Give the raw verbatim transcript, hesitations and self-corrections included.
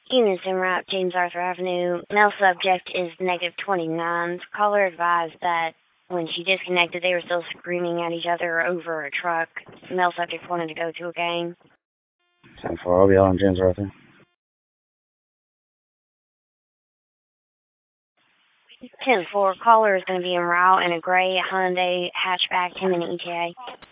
Units en route, James Arthur Avenue. Male subject is negative twenty-nine. Caller advised that when she disconnected, they were still screaming at each other over a truck. Male subject wanted to go to a game. ten four, I'll be on James Arthur. ten four, caller is going to be en route in a gray Hyundai hatchback, ten minute E T A.